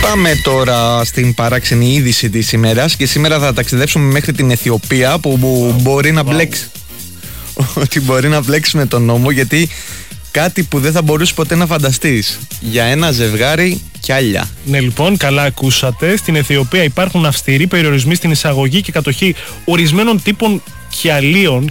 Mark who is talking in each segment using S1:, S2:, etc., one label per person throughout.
S1: Πάμε τώρα στην παράξενη είδηση της ημέρας και σήμερα θα ταξιδέψουμε μέχρι την Αιθιοπία που μπορεί να μπλέξει. Ότι μπορεί να μπλέξει με τον νόμο, γιατί κάτι που δεν θα μπορούσε ποτέ να φανταστείς. Για ένα ζευγάρι κιάλια.
S2: Ναι, λοιπόν, καλά ακούσατε. Στην Αιθιοπία υπάρχουν αυστηροί περιορισμοί στην εισαγωγή και κατοχή ορισμένων τύπων κιαλίων,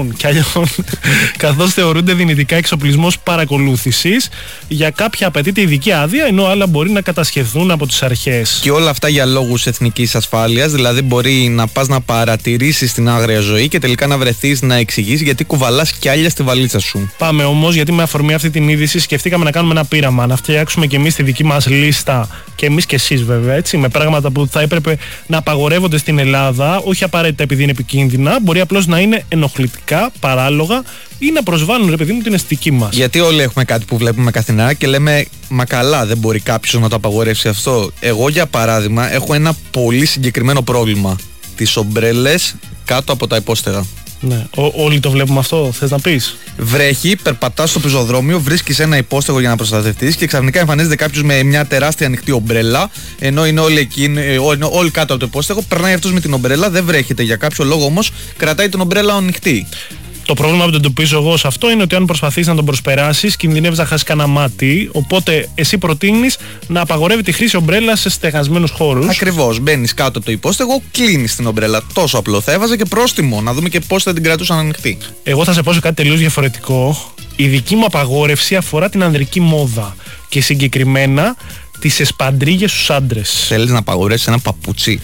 S2: καθώς θεωρούνται δυνητικά εξοπλισμός παρακολούθησης. Για κάποια απαιτείται ειδική άδεια, ενώ άλλα μπορεί να κατασχεθούν από τις αρχές.
S1: Και όλα αυτά για λόγους εθνικής ασφάλειας, δηλαδή μπορεί να πας να παρατηρήσεις την άγρια ζωή και τελικά να βρεθείς να εξηγείς γιατί κουβαλάς κιάλια στη βαλίτσα σου.
S2: Πάμε όμως, γιατί με αφορμή αυτή την είδηση σκεφτήκαμε να κάνουμε ένα πείραμα, να φτιάξουμε και εμείς τη δική μας λίστα, και εμείς και εσείς βέβαια, έτσι, με πράγματα που θα έπρεπε να απαγορεύονται στην Ελλάδα, όχι απαραίτητα επειδή είναι επικίνδυνα, μπορεί απλώς να είναι ενοχλητικά, παράλογα ή να προσβάλλουν, ρε παιδί μου, την αισθητική μας.
S1: Γιατί όλοι έχουμε κάτι που βλέπουμε καθημερινά και λέμε, μα καλά, δεν μπορεί κάποιος να το απαγορεύσει αυτό. Εγώ, για παράδειγμα, έχω ένα πολύ συγκεκριμένο πρόβλημα. Τις ομπρέλες κάτω από τα υπόστεγα.
S2: Ναι, όλοι το βλέπουμε αυτό, θες να πεις?
S1: Βρέχει, περπατάς στο πεζοδρόμιο, βρίσκεις ένα υπόστεγο για να προστατευτείς και ξαφνικά εμφανίζεται κάποιος με μια τεράστια ανοιχτή ομπρέλα, ενώ είναι όλοι εκεί, όλοι κάτω από το υπόστεγο. Περνάει αυτός με την ομπρέλα, δεν βρέχεται για κάποιο λόγο, όμως κρατάει την ομπρέλα ανοιχτή.
S2: Το πρόβλημα που το εντοπίζω εγώ σε αυτό είναι ότι αν προσπαθείς να τον προσπεράσεις, κινδυνεύεις να χάσεις κανένα μάτι. Οπότε εσύ προτείνεις να απαγορεύει τη χρήση ομπρέλα σε στεγασμένους χώρους.
S1: Ακριβώς. Μπαίνεις κάτω από το υπόστεγο, κλείνεις την ομπρέλα. Τόσο απλό. Θα έβαζα και πρόστιμο, να δούμε και πώς θα την κρατούσαν ανοιχτή.
S2: Εγώ θα σε πω σε κάτι τελείως διαφορετικό. Η δική μου απαγόρευση αφορά την ανδρική μόδα και συγκεκριμένα τις εσπαντρίγες στους άντρες.
S1: Θέλεις να απαγορεύσεις ένα παπούτσι?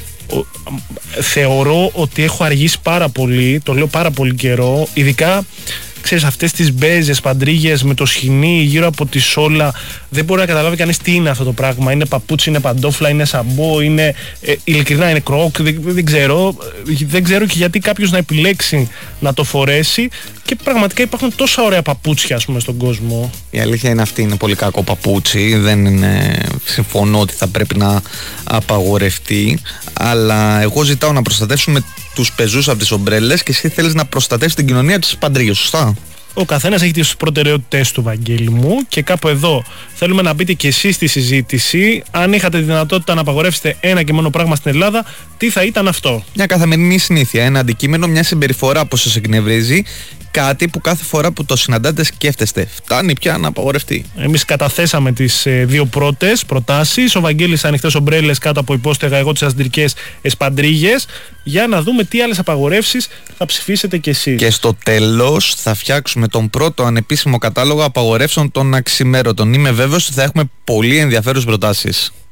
S2: Θεωρώ ότι έχω αργήσει πάρα πολύ, το λέω πάρα πολύ καιρό, ειδικά ξέρεις αυτές τις μπέζες παντρίγες με το σχοινί γύρω από τη σόλα. Δεν μπορεί να καταλάβει κανείς τι είναι αυτό το πράγμα. Είναι παπούτσι, είναι παντόφλα, είναι σαμπό, είναι ειλικρινά είναι κρόκ, δεν ξέρω. Δεν ξέρω και γιατί κάποιος να επιλέξει να το φορέσει. Και πραγματικά υπάρχουν τόσα ωραία παπούτσια, ας πούμε, στον κόσμο.
S1: Η αλήθεια είναι αυτή, είναι πολύ κακό παπούτσι. Δεν είναι, συμφωνώ ότι θα πρέπει να απαγορευτεί. Αλλά εγώ ζητάω να προστατεύσουμε τους πεζούς από τις ομπρέλες και εσύ θέλεις να προστατεύσεις την κοινωνία της παντρίγες, σωστά?
S2: Ο καθένας έχει τις προτεραιότητες του, Βαγγέλη μου, και κάπου εδώ θέλουμε να μπείτε και εσείς στη συζήτηση. Αν είχατε τη δυνατότητα να απαγορεύσετε ένα και μόνο πράγμα στην Ελλάδα, τι θα ήταν αυτό?
S1: Μια καθημερινή συνήθεια, ένα αντικείμενο, μια συμπεριφορά που σας εκνευρίζει, κάτι που κάθε φορά που το συναντάτε σκέφτεστε, φτάνει πια να απαγορευτεί.
S2: Εμείς καταθέσαμε τις δύο πρώτες προτάσεις. Ο Βαγγέλης ανοιχτές ομπρέλες κάτω από υπόστεγα, εγώ τις αντρικές εσπαντρίγες. Για να δούμε τι άλλες απαγορεύσεις θα ψηφίσετε κι εσείς.
S1: Και στο τέλος θα φτιάξουμε τον πρώτο ανεπίσημο κατάλογο απαγορεύσεων των αξιμέρωτων. Είμαι βέβαιος ότι θα έχουμε πολύ ενδιαφέρουσες προτάσεις.